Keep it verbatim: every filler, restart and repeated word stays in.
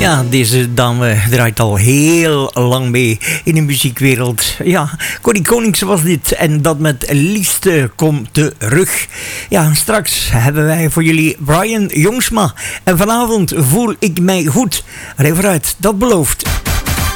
Ja, deze dame draait al heel lang mee in de muziekwereld. Ja, Corrie Konings was dit en dat met Liefste komt terug. Ja, straks hebben wij voor jullie Brian Jongsma. En vanavond voel ik mij goed. Rij vooruit, dat belooft.